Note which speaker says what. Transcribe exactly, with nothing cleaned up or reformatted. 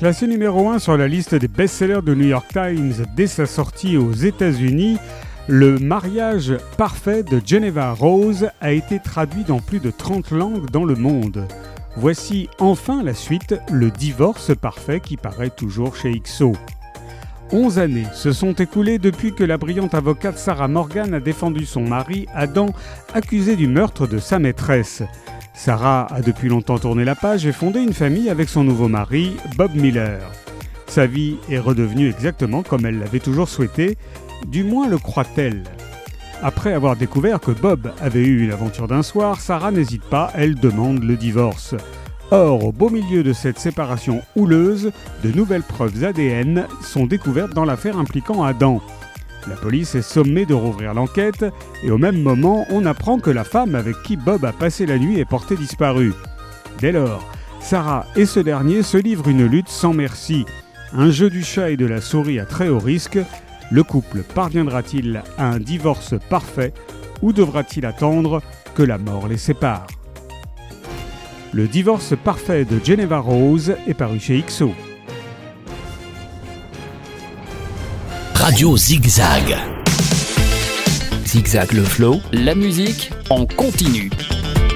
Speaker 1: Classé numéro un sur la liste des best-sellers de New York Times dès sa sortie aux États-Unis, Le mariage parfait de Geneva Rose a été traduit dans plus de trente langues dans le monde. Voici enfin la suite, Le divorce parfait, qui paraît toujours chez X O. Onze années se sont écoulées depuis que la brillante avocate Sarah Morgan a défendu son mari, Adam, accusé du meurtre de sa maîtresse. Sarah a depuis longtemps tourné la page et fondé une famille avec son nouveau mari, Bob Miller. Sa vie est redevenue exactement comme elle l'avait toujours souhaité, du moins le croit-elle. Après avoir découvert que Bob avait eu une aventure d'un soir, Sarah n'hésite pas, elle demande le divorce. Or, au beau milieu de cette séparation houleuse, de nouvelles preuves A D N sont découvertes dans l'affaire impliquant Adam. La police est sommée de rouvrir l'enquête et au même moment, on apprend que la femme avec qui Bob a passé la nuit est portée disparue. Dès lors, Sarah et ce dernier se livrent une lutte sans merci. Un jeu du chat et de la souris à très haut risque. Le couple parviendra-t-il à un divorce parfait ou devra-t-il attendre que la mort les sépare ? Le divorce parfait de Geneva Rose est paru chez X O.
Speaker 2: Radio Zigzag. Zigzag le flow,
Speaker 3: la musique en continu.